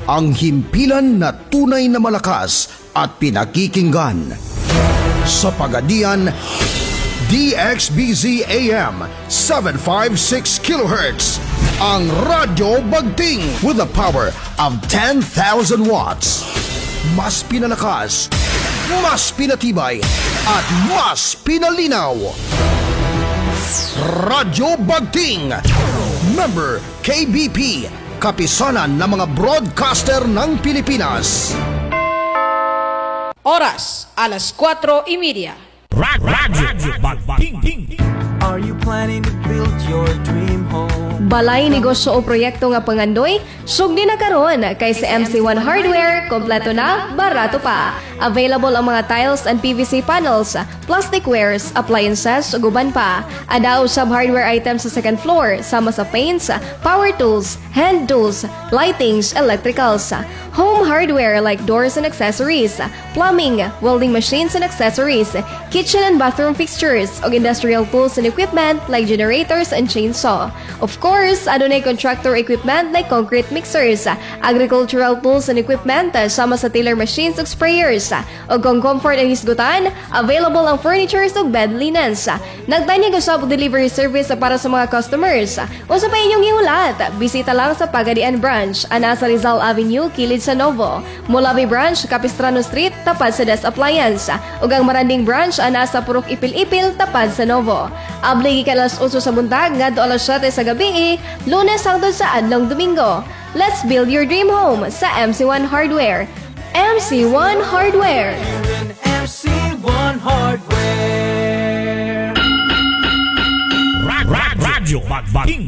ang himpilan na tunay na malakas at pinakikinggan. Sa Pagadian, DXBZ AM 756 kHz, ang Radyo Bagting with the power of 10,000 watts. Mas pinalakas, mas pinatibay, at mas pinalinaw. Radyo Bagting, member KBP, kapisanan ng mga broadcaster ng Pilipinas. Oras, alas 4:30. Radyo Bagting. Are you planning to build your dream home? Balay negosyo o proyekto nga pangandoy, sugdi na karon kay sa MC1 Hardware, kompleto na, barato pa. Available ang mga tiles and PVC panels, plastic wares, appliances, ug uban pa. Ada usab hardware items sa second floor, sama sa paints, power tools, hand tools, lightings, electricals. Home hardware like doors and accessories, plumbing, welding machines and accessories, kitchen and bathroom fixtures, ug industrial tools and equipment like generators and chainsaw. Of course, adunay contractor equipment like concrete mixers, agricultural tools and equipment, sama sa tiller machines ug sprayers. Ug kung comfort ang hisgutan, available ang furnitures ug bed linens. Nagtanyag usab og delivery service para sa mga customers. Usa pa inyong ihulat, bisita lang sa Pagadian Branch, ana sa Rizal Avenue, kilid sa Novo. Mulabi Branch, Capistrano Street, tapad sa Des Appliance. Ug ang Maranding Branch, ana sa Purok Ipil-Ipil, tapad sa Novo. Abli gikan alas 8 sa buntag ngadto alas 7 sa gabi, Lunes hangtod sa adlong Domingo. Let's build your dream home sa MC1 Hardware. MC1 Hardware. MC1 Hardware. Radyo Bagting.